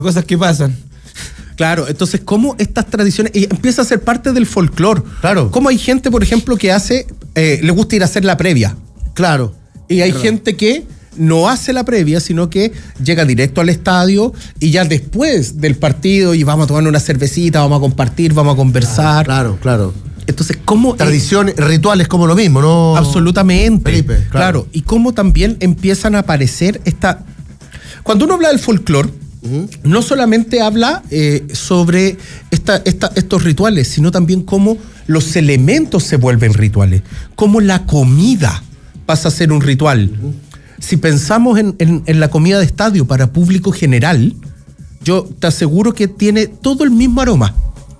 cosas que pasan. Claro, entonces, ¿cómo estas tradiciones empieza a ser parte del folclore? Claro. ¿Cómo hay gente, por ejemplo, que le gusta ir a hacer la previa? Claro. Y hay gente que no hace la previa, sino que llega directo al estadio y ya después del partido y vamos a tomar una cervecita, vamos a compartir, vamos a conversar. Claro. Entonces, ¿cómo? Tradiciones, rituales como lo mismo, ¿no? Absolutamente. Felipe, claro. Y cómo también empiezan a aparecer Cuando uno habla del folclore, no solamente habla sobre estos rituales, sino también cómo los elementos se vuelven rituales, cómo la comida pasa a ser un ritual. Si pensamos en la comida de estadio para público general, yo te aseguro que tiene todo el mismo aroma.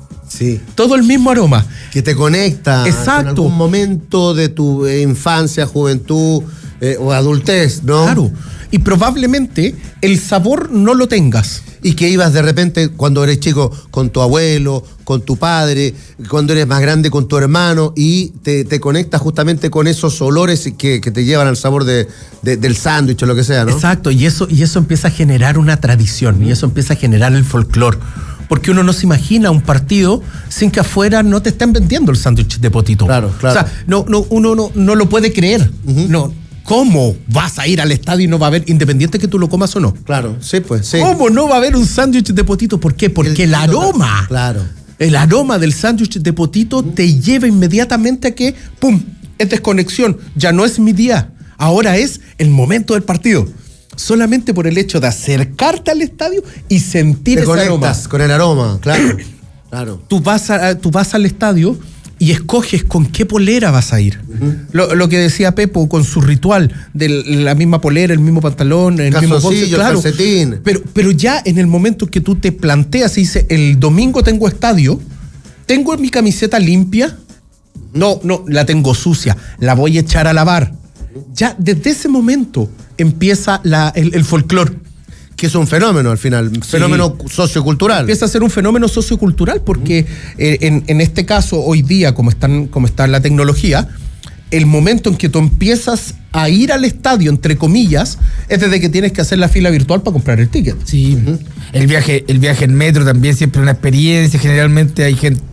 Sí. Todo el mismo aroma. Que te conecta Exacto. en algún momento de tu infancia, juventud o adultez, ¿no? Claro. Y probablemente el sabor no lo tengas. Y que ibas de repente cuando eres chico con tu abuelo, con tu padre, cuando eres más grande con tu hermano y te conectas justamente con esos olores que te llevan al sabor del sándwich o lo que sea, ¿no? Exacto, y eso empieza a generar una tradición, y eso empieza a generar el folclore. Porque uno no se imagina un partido sin que afuera no te estén vendiendo el sándwich de potito. Claro. O sea, uno no lo puede creer. No. ¿Cómo vas a ir al estadio y no va a haber, independiente que tú lo comas o no? Claro, sí, pues, sí. ¿Cómo no va a haber un sándwich de potito? ¿Por qué? Porque el aroma. Claro. El aroma del sándwich de potito te lleva inmediatamente a que, ¡pum!, es desconexión. Ya no es mi día. Ahora es el momento del partido. Solamente por el hecho de acercarte al estadio y sentir ese aroma. Te conectas con el aroma, claro. Tú vas al estadio y escoges con qué polera vas a ir. Lo que decía Pepo con su ritual de la misma polera, el mismo pantalón, el mismo boxer, claro. El calcetín. Pero ya en el momento que tú te planteas y dices, el domingo tengo estadio, ¿tengo mi camiseta limpia? No, la tengo sucia, la voy a echar a lavar. Ya desde ese momento empieza el folclore. Que es un fenómeno al final, fenómeno sociocultural. Empieza a ser un fenómeno sociocultural porque en este caso, hoy día, como está la tecnología, el momento en que tú empiezas a ir al estadio, entre comillas, es desde que tienes que hacer la fila virtual para comprar el ticket. Sí. El viaje en metro también siempre es una experiencia. Generalmente hay gente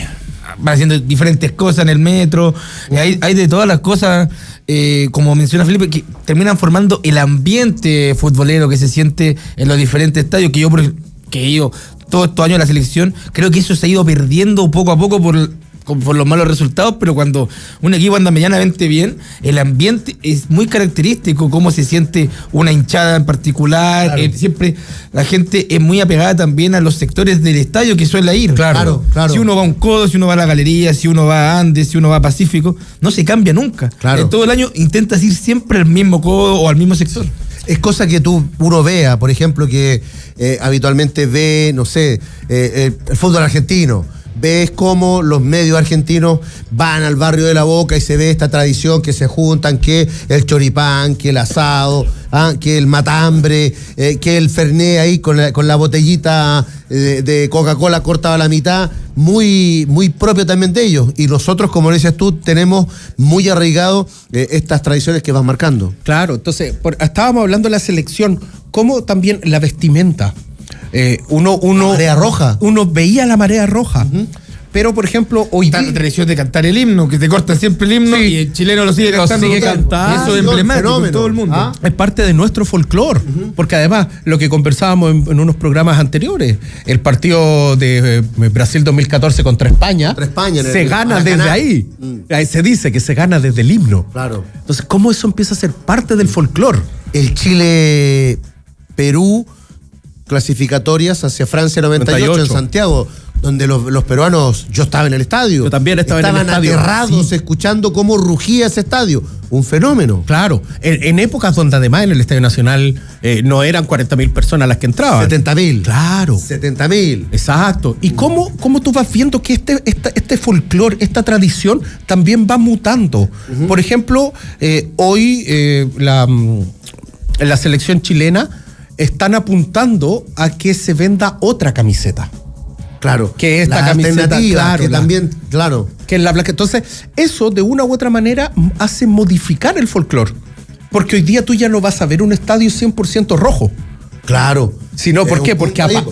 va haciendo diferentes cosas en el metro. Hay de todas las cosas, como menciona Felipe, que terminan formando el ambiente futbolero que se siente en los diferentes estadios. Que he ido todos estos años a la selección, creo que eso se ha ido perdiendo poco a poco por los malos resultados, pero cuando un equipo anda medianamente bien, el ambiente es muy característico, cómo se siente una hinchada en particular. Claro. Siempre la gente es muy apegada también a los sectores del estadio que suele ir. Claro. Si uno va a un Codo, si uno va a la Galería, si uno va a Andes, si uno va a Pacífico, no se cambia nunca. Claro. En todo el año intentas ir siempre al mismo Codo o al mismo sector. Es cosa que uno vea, por ejemplo, que habitualmente ve, no sé, el fútbol argentino. Ves cómo los medios argentinos van al barrio de La Boca y se ve esta tradición que se juntan, que el choripán, que el asado, que el matambre, que el fernet ahí con la botellita de Coca-Cola cortada a la mitad, muy, muy propio también de ellos. Y nosotros, como dices tú, tenemos muy arraigado estas tradiciones que vas marcando. Claro, entonces, estábamos hablando de la selección, como también la vestimenta. La marea roja. Uno veía la marea roja. Pero, por ejemplo, hoy día... la tradición de cantar el himno, que te cortan siempre el himno, sí, y el chileno lo sigue cantando. Y eso es emblemático en todo el mundo. Es parte de nuestro folclore. Porque además, lo que conversábamos en unos programas anteriores, el partido de Brasil 2014 contra España se gana desde ahí. Ahí se dice que se gana desde el himno. Claro. Entonces, ¿cómo eso empieza a ser parte del folclore? El Chile-Perú, clasificatorias hacia Francia 98 en Santiago, donde los peruanos, yo estaba en el estadio. Yo también estaba en el estadio. Estaban aterrados escuchando cómo rugía ese estadio. Un fenómeno. Claro, en épocas donde además en el Estadio Nacional no eran 40.000 personas las que entraban. 70.000. Claro. 70.000. Exacto. ¿Y cómo tú vas viendo que este folclore, esta tradición también va mutando? Por ejemplo, hoy en la selección chilena están apuntando a que se venda otra camiseta. Claro. Que esta camiseta, claro, que también, claro. Que es la blanca. Entonces, eso de una u otra manera hace modificar el folclore. Porque hoy día tú ya no vas a ver un estadio 100% rojo. Claro. Si no, ¿por qué? Un Porque punto ahí,